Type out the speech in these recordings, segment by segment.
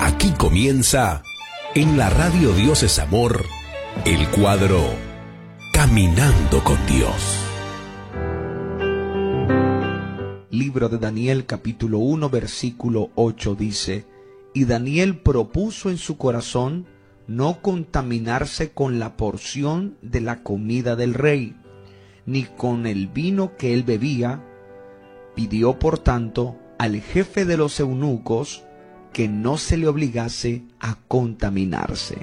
Aquí comienza, en la radio Dios es Amor, el cuadro Caminando con Dios. Libro de Daniel, capítulo 1, versículo 8 dice: Y Daniel propuso en su corazón no contaminarse con la porción de la comida del rey, ni con el vino que él bebía. Pidió, por tanto, al jefe de los eunucos que no se le obligase a contaminarse.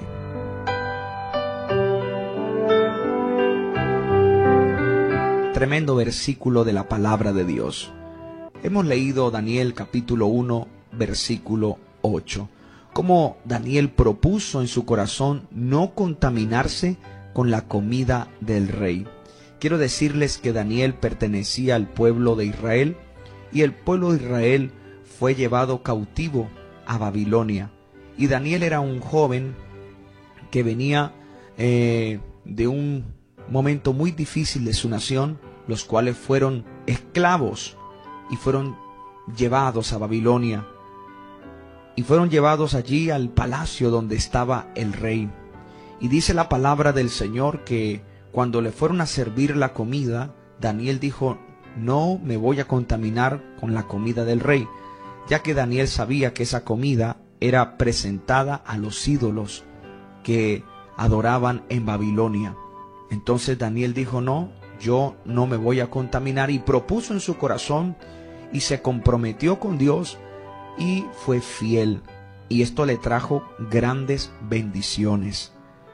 Tremendo versículo de la palabra de Dios. Hemos leído Daniel capítulo 1, versículo 8. Cómo Daniel propuso en su corazón no contaminarse con la comida del rey. Quiero decirles que Daniel pertenecía al pueblo de Israel, y el pueblo de Israel fue llevado cautivo a Babilonia. Y Daniel era un joven que venía de un momento muy difícil de su nación, los cuales fueron esclavos y fueron llevados a Babilonia. Y fueron llevados allí al palacio donde estaba el rey. Y dice la palabra del Señor que cuando le fueron a servir la comida, Daniel dijo: no me voy a contaminar con la comida del rey, ya que Daniel sabía que esa comida era presentada a los ídolos que adoraban en Babilonia. Entonces Daniel dijo: no, yo no me voy a contaminar, y propuso en su corazón y se comprometió con Dios y fue fiel, y esto le trajo grandes bendiciones.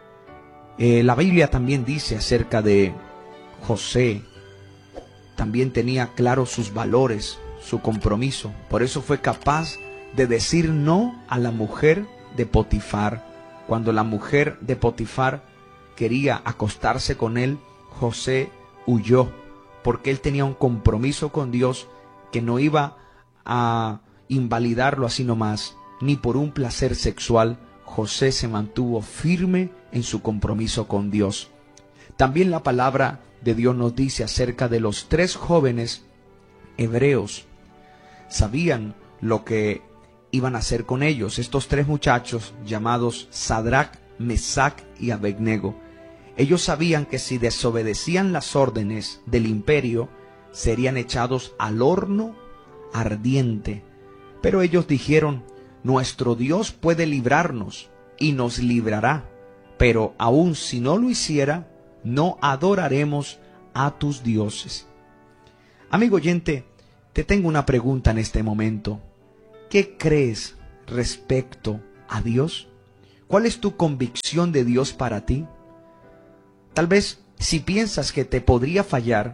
La Biblia también dice acerca de José, también tenía claro sus valores, su compromiso, por eso fue capaz de decir no a la mujer de Potifar. Cuando la mujer de Potifar quería acostarse con él, José huyó, porque él tenía un compromiso con Dios que no iba a invalidarlo así nomás, ni por un placer sexual. José se mantuvo firme en su compromiso con Dios. También la palabra de Dios nos dice acerca de los 3 jóvenes hebreos. Sabían lo que iban a hacer con ellos. Estos 3 muchachos llamados Sadrach, Mesac y Abednego. Ellos sabían que si desobedecían las órdenes del imperio, serían echados al horno ardiente. Pero ellos dijeron: nuestro Dios puede librarnos y nos librará, pero aun si no lo hiciera, no adoraremos a tus dioses. Amigo oyente, te tengo una pregunta en este momento. ¿Qué crees respecto a Dios? ¿Cuál es tu convicción de Dios para ti? Tal vez si piensas que te podría fallar,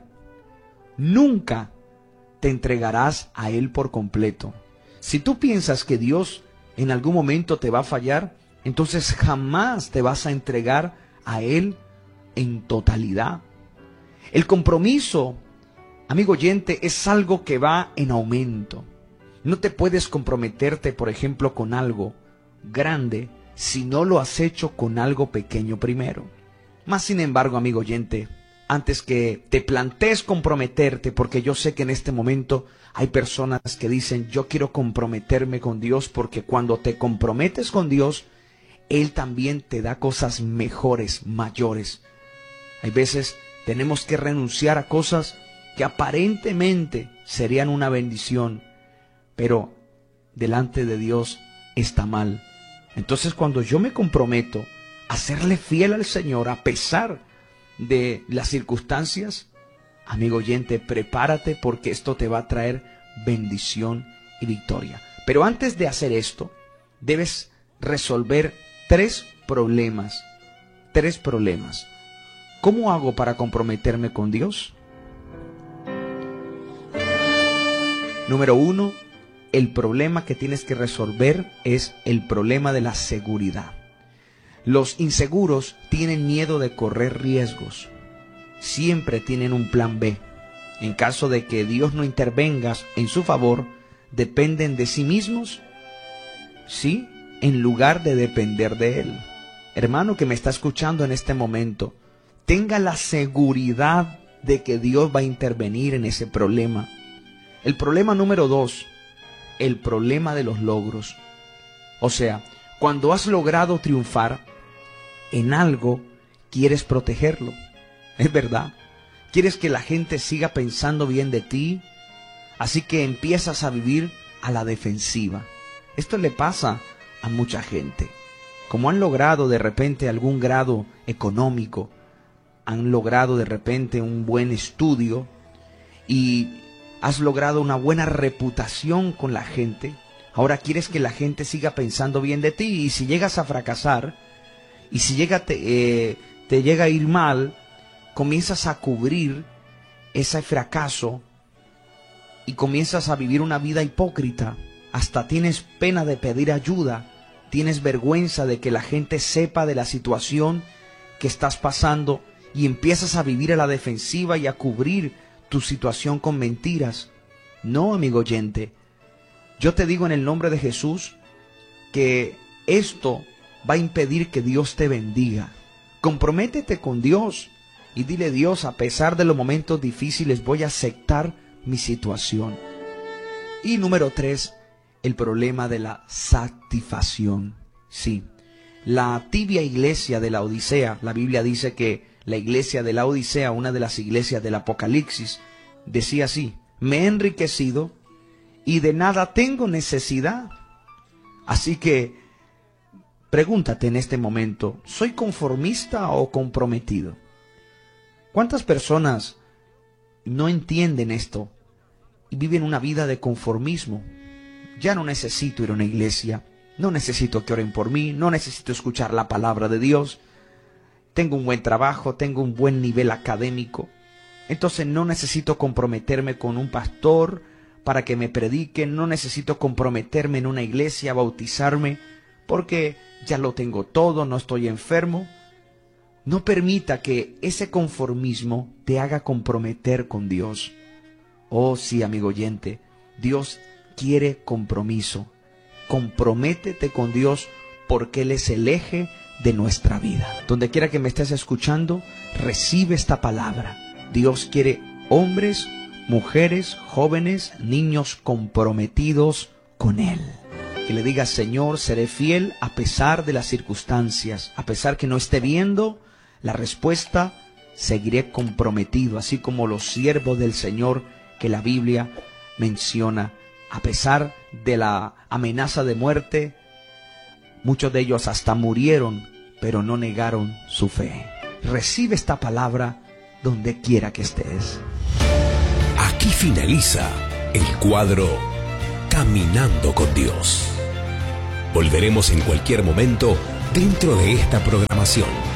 nunca te entregarás a Él por completo. Si tú piensas que Dios en algún momento te va a fallar, entonces jamás te vas a entregar a Él en totalidad. El compromiso, amigo oyente, es algo que va en aumento. No te puedes comprometerte, por ejemplo, con algo grande si no lo has hecho con algo pequeño primero. Más sin embargo, amigo oyente, antes que te plantees comprometerte, porque yo sé que en este momento hay personas que dicen: yo quiero comprometerme con Dios, porque cuando te comprometes con Dios, Él también te da cosas mejores, mayores. Hay veces tenemos que renunciar a cosas que aparentemente serían una bendición, pero delante de Dios está mal. Entonces, cuando yo me comprometo a serle fiel al Señor a pesar de las circunstancias, amigo oyente, prepárate, porque esto te va a traer bendición y victoria. Pero antes de hacer esto, debes resolver 3 problemas. 3 problemas. ¿Cómo hago para comprometerme con Dios? Número 1, el problema que tienes que resolver es el problema de la seguridad. Los inseguros tienen miedo de correr riesgos. Siempre tienen un plan B. En caso de que Dios no intervenga en su favor, dependen de sí mismos, ¿sí?, en lugar de depender de Él. Hermano que me está escuchando en este momento, tenga la seguridad de que Dios va a intervenir en ese problema. El problema número 2, el problema de los logros. O sea, cuando has logrado triunfar en algo, quieres protegerlo. Es verdad. Quieres que la gente siga pensando bien de ti, así que empiezas a vivir a la defensiva. Esto le pasa a mucha gente. Como han logrado de repente algún grado económico, han logrado de repente un buen estudio y has logrado una buena reputación con la gente, ahora quieres que la gente siga pensando bien de ti, y si llegas a fracasar, y si te llega a ir mal, comienzas a cubrir ese fracaso y comienzas a vivir una vida hipócrita. Hasta tienes pena de pedir ayuda, tienes vergüenza de que la gente sepa de la situación que estás pasando y empiezas a vivir a la defensiva y a cubrir tu situación con mentiras. No, amigo oyente, yo te digo en el nombre de Jesús que esto va a impedir que Dios te bendiga. Comprométete con Dios y dile: Dios, a pesar de los momentos difíciles, voy a aceptar mi situación. Y número 3, el problema de la satisfacción. Sí, la tibia iglesia de la Odisea, la Biblia dice que la iglesia de la Odisea, una de las iglesias del Apocalipsis, decía así: me he enriquecido y de nada tengo necesidad. Así que pregúntate en este momento: ¿soy conformista o comprometido? ¿Cuántas personas no entienden esto y viven una vida de conformismo? Ya no necesito ir a una iglesia, no necesito que oren por mí, no necesito escuchar la palabra de Dios. Tengo un buen trabajo, tengo un buen nivel académico, entonces no necesito comprometerme con un pastor para que me predique, no necesito comprometerme en una iglesia, bautizarme, porque ya lo tengo todo, no estoy enfermo. No permita que ese conformismo te haga comprometer con Dios. Oh sí, amigo oyente, Dios quiere compromiso. Comprométete con Dios porque Él es el eje de nuestra vida. Donde quiera que me estés escuchando, recibe esta palabra. Dios quiere hombres, mujeres, jóvenes, niños comprometidos con Él. Que le digas: Señor, seré fiel a pesar de las circunstancias, a pesar que no esté viendo la respuesta, seguiré comprometido, así como los siervos del Señor que la Biblia menciona. A pesar de la amenaza de muerte, muchos de ellos hasta murieron, pero no negaron su fe. Recibe esta palabra donde quiera que estés. Aquí finaliza el cuadro Caminando con Dios. Volveremos en cualquier momento dentro de esta programación.